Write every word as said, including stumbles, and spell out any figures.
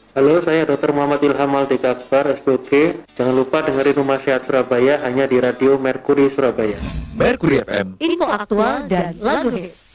Halo, saya dokter Muhammad Ilham Maldika Akbar, S P O G. Jangan lupa dengerin Rumah Sehat Surabaya hanya di Radio Mercury Surabaya. Mercury F M. Info aktual dan lagu hits.